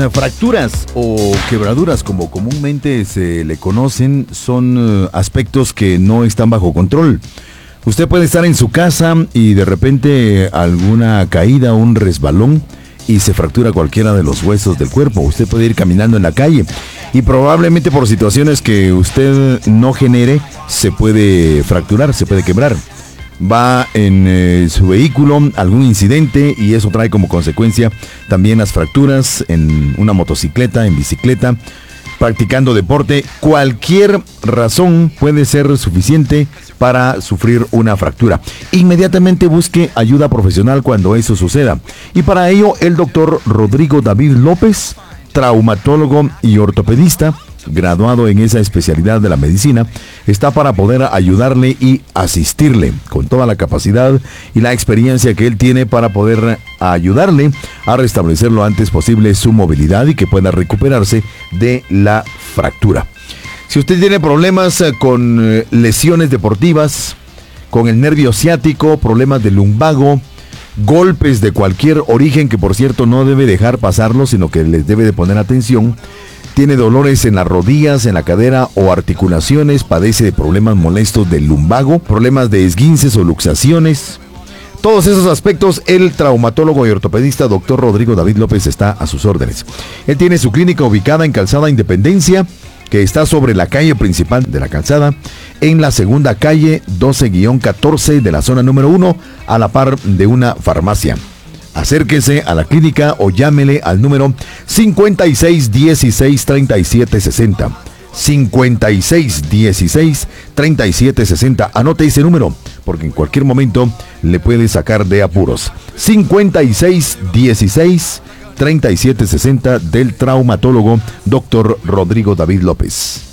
Fracturas o quebraduras, como comúnmente se le conocen, son aspectos que no están bajo control. Usted puede estar en su casa y de repente alguna caída, un resbalón y se fractura cualquiera de los huesos del cuerpo. Usted puede ir caminando en la calle y probablemente por situaciones que usted no genere se puede fracturar, se puede quebrar. Va en su vehículo, algún incidente, y eso trae como consecuencia también las fracturas en una motocicleta, en bicicleta, practicando deporte. Cualquier razón puede ser suficiente para sufrir una fractura. Inmediatamente busque ayuda profesional cuando eso suceda. Y para ello, el doctor Rodrigo David López, traumatólogo y ortopedista, graduado en esa especialidad de la medicina, está para poder ayudarle y asistirle con toda la capacidad y la experiencia que él tiene para poder ayudarle a restablecer lo antes posible su movilidad y que pueda recuperarse de la fractura. Si usted tiene problemas con lesiones deportivas, con el nervio ciático, problemas de lumbago, golpes de cualquier origen, que por cierto no debe dejar pasarlo, sino que les debe de poner atención, tiene dolores en las rodillas, en la cadera o articulaciones, padece de problemas molestos del lumbago, problemas de esguinces o luxaciones. Todos esos aspectos, el traumatólogo y ortopedista Dr. Rodrigo David López está a sus órdenes. Él tiene su clínica ubicada en Calzada Independencia, que está sobre la calle principal de la calzada, en la segunda calle 12-14 de la zona número 1, a la par de una farmacia. Acérquese a la clínica o llámele al número 5616-3760. 5616-3760. Anote ese número, porque en cualquier momento le puede sacar de apuros. 5616-3760 del traumatólogo Dr. Rodrigo David López.